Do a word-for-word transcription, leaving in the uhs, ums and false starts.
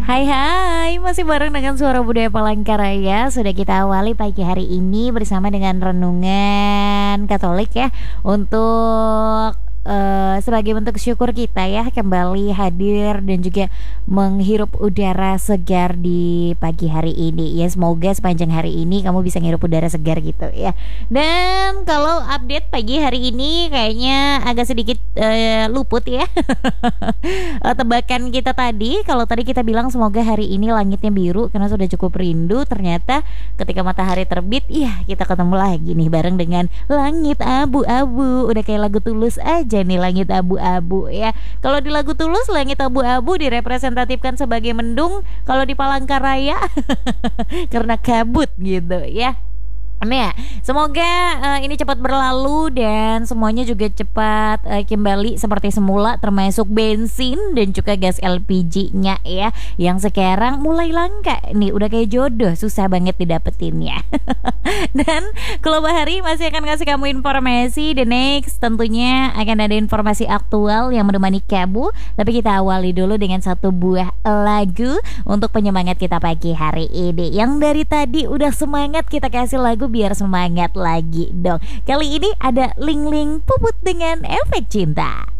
Hai hai, masih bareng dengan Suara Budaya Palangkaraya. Sudah kita awali pagi hari ini bersama dengan renungan Katolik ya. Untuk eh, sebagai bentuk syukur kita ya kembali hadir dan juga menghirup udara segar di pagi hari ini. Ya semoga sepanjang hari ini kamu bisa ngirup udara segar gitu ya. Dan kalau update pagi hari ini kayaknya agak sedikit eh, luput ya. Eh, tebakan kita tadi, kalau tadi kita bilang semoga hari ini langitnya biru karena sudah cukup rindu, ternyata ketika matahari terbit, iya kita ketemu lagi nih bareng dengan langit abu-abu. Udah kayak lagu Tulus aja nih, langit abu-abu ya. Kalau di lagu Tulus langit abu-abu direpresentatifkan sebagai mendung, kalau di Palangkaraya karena kabut gitu ya. Nah, semoga uh, ini cepat berlalu dan semuanya juga cepat uh, kembali seperti semula, termasuk bensin dan juga gas L P G-nya ya, yang sekarang mulai langka nih, udah kayak jodoh, susah banget didapetinnya. Dan kalau Bahari masih akan ngasih kamu informasi the next, tentunya akan ada informasi aktual yang menemani kamu. Tapi kita awali dulu dengan satu buah lagu untuk penyemangat kita pagi hari ini. Yang dari tadi udah semangat, kita kasih lagu biar semangat lagi dong. Kali ini ada Ling Ling Puput dengan Efek Cinta.